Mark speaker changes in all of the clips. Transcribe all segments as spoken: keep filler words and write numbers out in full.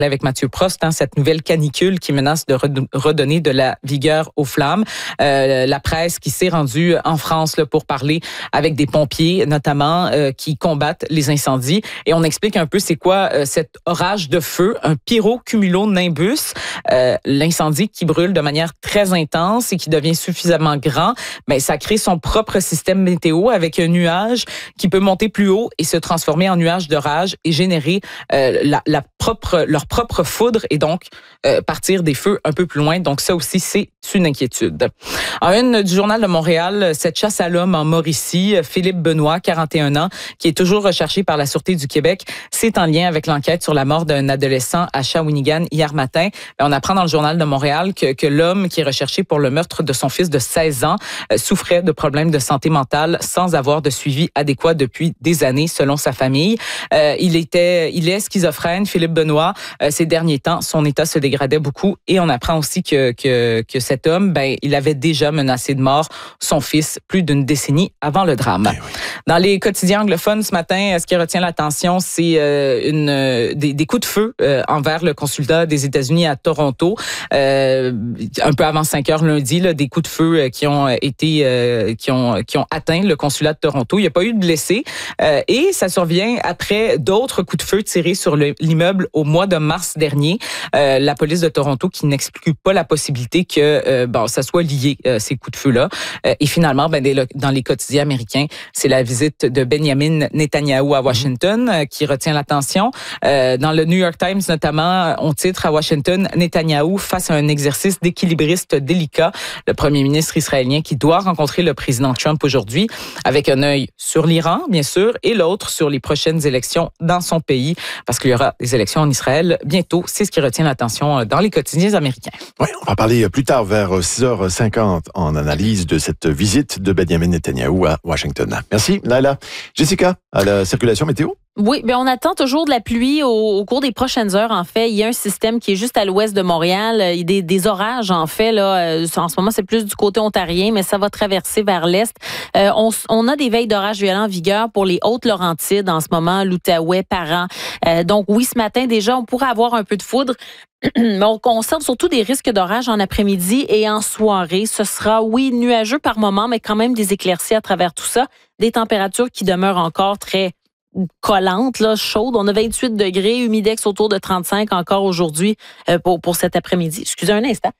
Speaker 1: avec Mathieu Prost, hein, cette nouvelle canicule qui menace de redonner de la vigueur aux flammes. Euh, la presse qui s'est rendue en France là, pour parler avec des pompiers, notamment, euh, qui combattent les incendies. Et on explique un peu c'est quoi euh, cet orage de feu, un pyrocumulonimbus, euh, l'incendie qui brûle de manière très intense et qui devient suffisamment grand. Ben, ça crée son propre système météo avec un nuage qui peut monter plus haut et se transformer en nuage d'orage et générer euh, la, la propre, leur propre foudre et donc euh, partir des feux un peu plus loin. Donc ça aussi, c'est une inquiétude. En une du Journal de Montréal, cette chasse à l'homme en Mauricie, Philippe Benoît, quarante et un ans, qui est toujours recherché par la Sûreté du Québec, c'est en lien avec l'enquête sur la mort d'un adolescent à Shawinigan hier matin. On apprend dans le Journal de Montréal que, que l'homme qui est recherché pour le meurtre de son fils de seize ans euh, souffrait de problèmes de santé mentale sans avoir de suivi adéquat depuis des années, selon sa famille. Euh, il était, il est schizophrène, Philippe Benoît. Euh, ces derniers temps, son état se dégradait beaucoup et on apprend aussi que, que, que cet homme, ben, il avait déjà menacé de mort son fils plus d'une décennie avant le drame. Eh oui. Dans les quotidiens anglophones ce matin, ce qui retient l'attention, c'est euh, une, euh, des, des coups de feu euh, envers le consulat des États-Unis à Toronto. Euh, un peu avant cinq heures lundi, là, des coups de feu qui ont été, euh, qui ont, qui ont atteint le consulat de Toronto. Il n'y a pas eu de blessés euh, et ça survient après d'autres coups de feu tirés sur le, l'immeuble au mois de mars dernier. Euh, la police de Toronto qui n'exclut pas la possibilité que euh, bon, ça soit lié, euh, ces coups de feu-là. Euh, et finalement, ben, des, dans les quotidiens américains, c'est la visite de Benjamin Netanyahou à Washington euh, qui retient l'attention. Euh, dans le New York Times, notamment, on titre à Washington, Netanyahou face à un exercice d'équilibriste délicat. Le premier ministre israélien qui doit rencontrer le président Trump aujourd'hui avec un œil sur l'Iran, bien sûr, et l'autre sur les prochaines élections dans son pays, parce qu'il y aura des élections en Israël bientôt. C'est ce qui retient l'attention dans les quotidiens américains.
Speaker 2: Oui, on va parler plus tard vers six heures cinquante en analyse de cette visite de Benjamin Netanyahou à Washington. Merci, Naila. Jessica, à la circulation météo?
Speaker 3: Oui, bien on attend toujours de la pluie au, au cours des prochaines heures. En fait, il y a un système qui est juste à l'ouest de Montréal. Il y a des, des orages, en fait. Là, en ce moment, c'est plus du côté ontarien, mais ça va traverser vers l'est. Euh, on, on a des veilles d'orages violents en vigueur pour les Hautes-Laurentides en ce moment, l'Outaouais, Parent. Euh, donc oui, ce matin, déjà, on pourrait avoir un peu de foudre. Mais on conserve surtout des risques d'orage en après-midi et en soirée. Ce sera, oui, nuageux par moment, mais quand même des éclaircies à travers tout ça. Des températures qui demeurent encore très collantes, là, chaudes. On a vingt-huit degrés, humidex autour de trente-cinq encore aujourd'hui euh, pour, pour cet après-midi. Excusez un instant.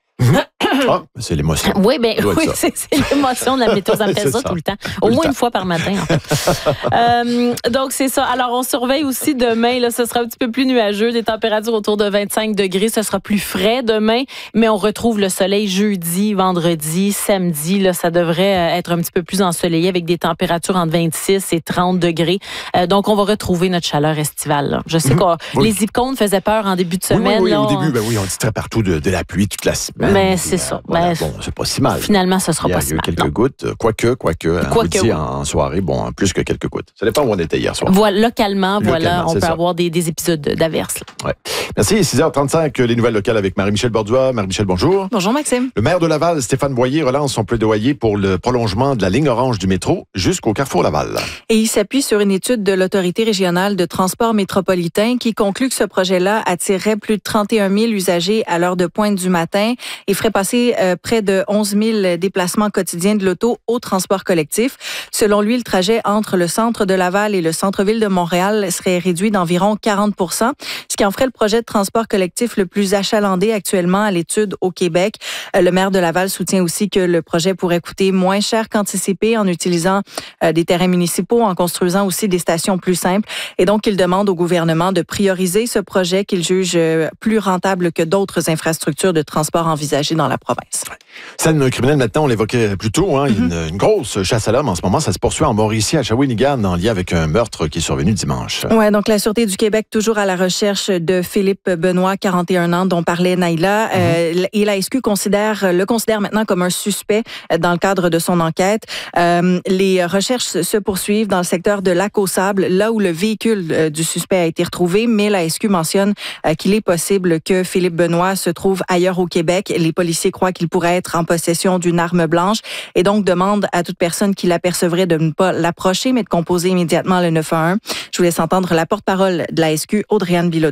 Speaker 2: Ah, c'est l'émotion.
Speaker 3: Oui, ben, oui c'est, c'est l'émotion de la météo. Ça me fait ça, ça tout le temps. Au moins une fois par matin, en fait. euh, donc, c'est ça. Alors, on surveille aussi demain. Là, ce sera un petit peu plus nuageux. Des températures autour de vingt-cinq degrés. Ce sera plus frais demain. Mais on retrouve le soleil jeudi, vendredi, samedi. Là, ça devrait être un petit peu plus ensoleillé avec des températures entre vingt-six et trente degrés. Euh, donc, on va retrouver notre chaleur estivale. Là. Je sais mm-hmm. que oui. les icônes faisaient peur en début de semaine.
Speaker 2: Oui, oui, oui
Speaker 3: là,
Speaker 2: au
Speaker 3: on...
Speaker 2: début, ben oui, on dit très partout de, de la pluie toute la semaine.
Speaker 3: Mais c'est ça.
Speaker 2: Voilà,
Speaker 3: ben,
Speaker 2: bon, c'est pas si mal.
Speaker 3: Finalement, ce sera
Speaker 2: il y a,
Speaker 3: pas si mal.
Speaker 2: Il y a eu quelques
Speaker 3: non.
Speaker 2: gouttes, quoique, quoique,
Speaker 3: Quoi
Speaker 2: on dit
Speaker 3: oui.
Speaker 2: en soirée, bon, plus que quelques gouttes. Ça dépend où on était hier soir.
Speaker 3: Voilà, localement, localement voilà, on peut
Speaker 2: ça.
Speaker 3: avoir des, des épisodes d'averses.
Speaker 2: Ouais. Merci, six heures trente-cinq, les nouvelles locales avec Marie-Michel Borduas. Marie-Michel, bonjour.
Speaker 4: Bonjour, Maxime.
Speaker 2: Le maire de Laval, Stéphane Boyer, relance son plaidoyer pour le prolongement de la ligne orange du métro jusqu'au Carrefour Laval.
Speaker 4: Et il s'appuie sur une étude de l'Autorité régionale de transport métropolitain qui conclut que ce projet-là attirerait plus de trente et un mille usagers à l'heure de pointe du matin et ferait passer euh, près de onze mille déplacements quotidiens de l'auto au transport collectif. Selon lui, le trajet entre le centre de Laval et le centre-ville de Montréal serait réduit d'environ quarante pour cent, ce qui en ferait le projet de transport collectif le plus achalandé actuellement à l'étude au Québec. Le maire de Laval soutient aussi que le projet pourrait coûter moins cher qu'anticipé en utilisant euh, des terrains municipaux, en construisant aussi des stations plus simples. Et donc, il demande au gouvernement de prioriser ce projet qu'il juge plus rentable que d'autres infrastructures de transport envisagées dans la province.
Speaker 2: Scène criminelle maintenant, on l'évoquait plus tôt, hein, mm-hmm. une, une grosse chasse à l'homme en ce moment, ça se poursuit en Mauricie, à Shawinigan, en lien avec un meurtre qui est survenu dimanche.
Speaker 4: Oui, donc la Sûreté du Québec, toujours à la recherche de Philippe Benoît, quarante et un ans, dont parlait Naila. Mm-hmm. Euh, et la S Q considère, le considère maintenant comme un suspect dans le cadre de son enquête. Euh, les recherches se poursuivent dans le secteur de Lac-aux-Sables, là où le véhicule du suspect a été retrouvé, mais la S Q mentionne euh, qu'il est possible que Philippe Benoît se trouve ailleurs au Québec. Les policiers croient qu'il pourrait être en possession d'une arme blanche et donc demandent à toute personne qui l'apercevrait de ne pas l'approcher, mais de composer immédiatement le neuf un un. Je vous laisse entendre la porte-parole de la S Q, Audrey-Anne Bilodeau.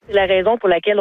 Speaker 5: C'est la raison pour laquelle